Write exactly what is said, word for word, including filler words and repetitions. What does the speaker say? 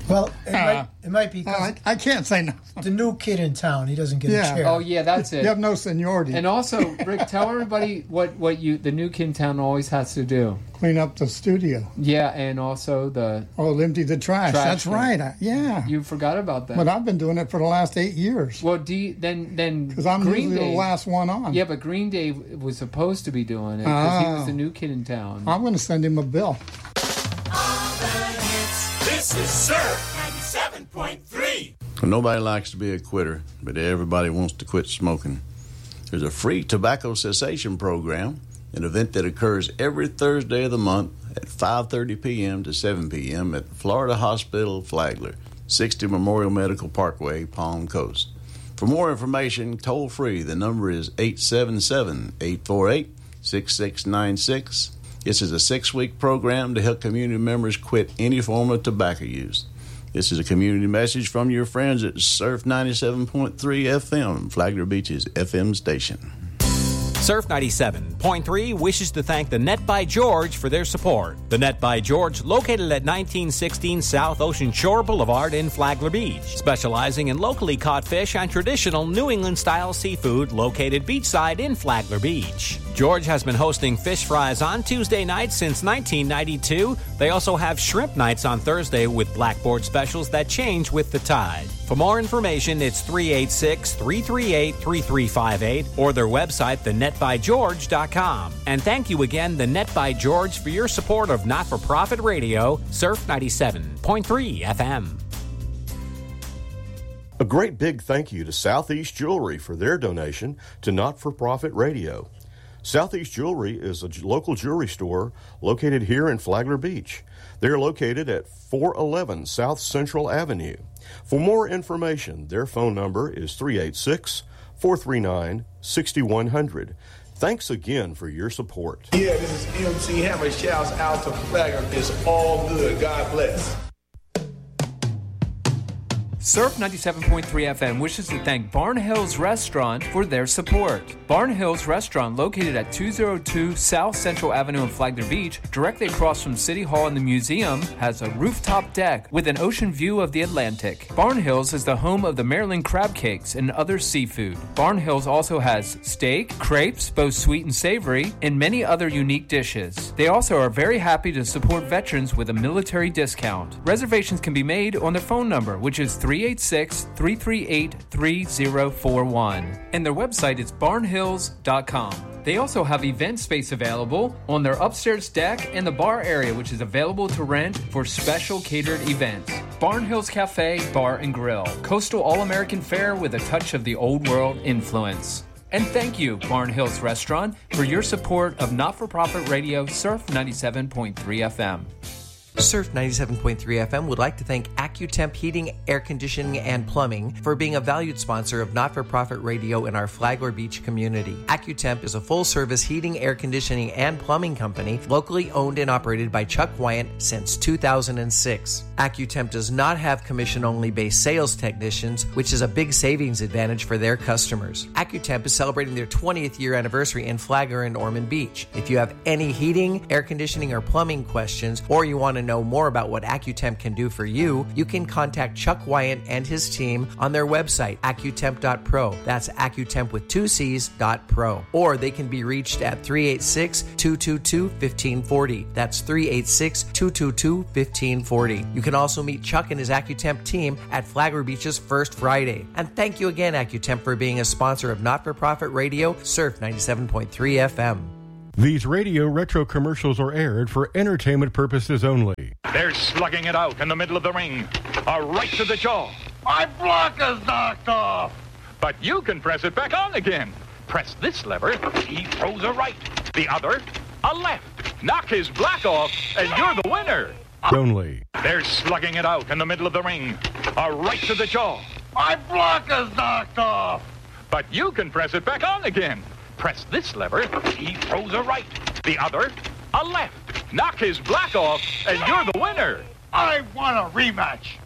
Well, it, Uh, might, it might be because I, I can't say no. the new kid in town, he doesn't get Yeah. a chair. Oh yeah, that's it. You have no seniority. And also, Rick, tell everybody what, what you the new kid in town always has to do. Clean up the studio. Yeah, and also the Oh, empty the trash. Trash That's can. right. I, yeah. you forgot about that. But I've been doing it for the last eight years. well, do you, then then Because I'm Green usually Day, the last one on. Yeah, but Green Day was supposed to be doing it because he was Oh. the new kid in town. I'm going to send him a bill. This is Surf ninety-seven point three. Nobody likes to be a quitter, but everybody wants to quit smoking. There's a free tobacco cessation program, an event that occurs every Thursday of the month at five thirty p.m. to seven p.m. at Florida Hospital Flagler, sixty Memorial Medical Parkway, Palm Coast. For more information, toll free, the number is eight seven seven, eight four eight, six six nine six. This is a six-week program to help community members quit any form of tobacco use. This is a community message from your friends at Surf ninety-seven point three F M, Flagler Beach's F M station. Surf ninety-seven point three wishes to thank the Net by George for their support. The Net by George, located at nineteen sixteen South Ocean Shore Boulevard in Flagler Beach, specializing in locally caught fish and traditional New England-style seafood, located beachside in Flagler Beach. George has been hosting fish fries on Tuesday nights since nineteen ninety-two. They also have shrimp nights on Thursday with blackboard specials that change with the tide. For more information, it's three eight six, three three eight, three three five eight or their website, the net by george dot com. And thank you again, The Net by George, for your support of not-for-profit radio, Surf ninety-seven point three F M. A great big thank you to Southeast Jewelry for their donation to Not-for-Profit Radio. Southeast Jewelry is a local jewelry store located here in Flagler Beach. They're located at four eleven South Central Avenue. For more information, their phone number is three eight six, four three nine, six one zero zero. Thanks again for your support. Yeah, this is M C Hammer. Shouts out to Flagler. It's all good. God bless. Surf ninety-seven point three F M wishes to thank Barn Hills Restaurant for their support. Barn Hills Restaurant, located at two oh two South Central Avenue in Flagler Beach, directly across from City Hall and the museum, has a rooftop deck with an ocean view of the Atlantic. Barn Hills is the home of the Maryland crab cakes and other seafood. Barn Hills also has steak, crepes, both sweet and savory, and many other unique dishes. They also are very happy to support veterans with a military discount. Reservations can be made on their phone number, which is three eight six, three three eight, three zero four one. And their website is barn hills dot com. They also have event space available on their upstairs deck and the bar area, which is available to rent for special catered events. Barn Hills Cafe, Bar and Grill. Coastal All-American fare with a touch of the old world influence. And thank you, Barn Hills Restaurant, for your support of not-for-profit radio Surf ninety-seven point three F M. Surf ninety-seven point three F M would like to thank AccuTemp Heating, Air Conditioning, and Plumbing for being a valued sponsor of not-for-profit radio in our Flagler Beach community. AccuTemp is a full-service heating, air conditioning, and plumbing company locally owned and operated by Chuck Wyant since two thousand six. AccuTemp does not have commission-only based sales technicians, which is a big savings advantage for their customers. AccuTemp is celebrating their twentieth year anniversary in Flagler and Ormond Beach. If you have any heating, air conditioning, or plumbing questions, or you want to know more about what AccuTemp can do for you, you can contact Chuck Wyant and his team on their website, accutemp dot pro. That's AccuTemp with two C's dot pro. Or they can be reached at three eight six, two two two, one five four zero. That's three eight six, two two two, one five four zero. You can also meet Chuck and his AccuTemp team at Flagler Beach's First Friday. And thank you again, AccuTemp, for being a sponsor of not-for-profit radio, Surf ninety-seven point three F M. These radio retro commercials are aired for entertainment purposes only. They're slugging it out in the middle of the ring. A right to the jaw. My blocker's knocked off. But you can press it back on again. Press this lever, he throws a right. The other, a left. Knock his block off, and you're the winner. Only. They're slugging it out in the middle of the ring. A right to the jaw. My blocker's knocked off. But you can press it back on again. Press this lever, he throws a right. The other, a left. Knock his block off, and you're the winner. I want a rematch.